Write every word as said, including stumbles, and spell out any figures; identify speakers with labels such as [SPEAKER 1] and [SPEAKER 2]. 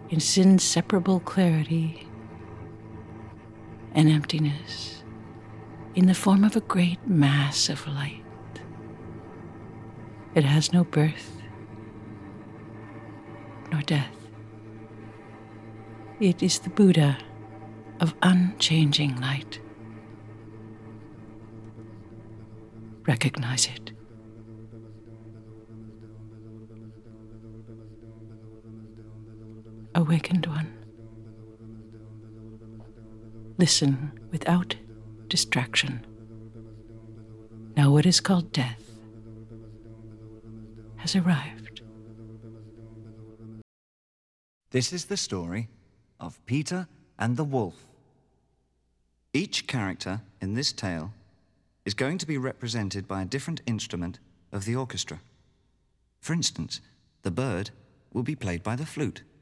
[SPEAKER 1] its inseparable clarity and emptiness in the form of a great mass of light. It has no birth nor death. It is the Buddha of unchanging light. Recognize it. Awakened one. Listen without distraction. Now what is called death has arrived.
[SPEAKER 2] This is the story of Peter and the Wolf. Each character in this tale is going to be represented by a different instrument of the orchestra. For instance, the bird will be played by the flute.